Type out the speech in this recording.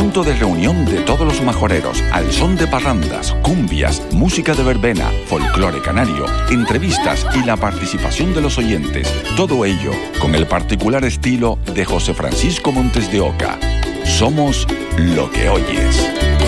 punto de reunión de todos los majoreros, al son de parrandas, cumbias, música de verbena, folclore canario, entrevistas y la participación de los oyentes. Todo ello con el particular estilo de José Francisco Montes de Oca. Somos lo que oyes.